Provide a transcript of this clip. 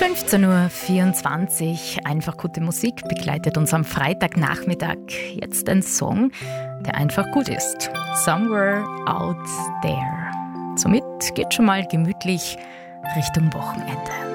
15.24 Uhr, einfach gute Musik begleitet uns am Freitagnachmittag. Jetzt ein Song, der einfach gut ist. Somewhere Out There. Somit geht schon mal gemütlich Richtung Wochenende.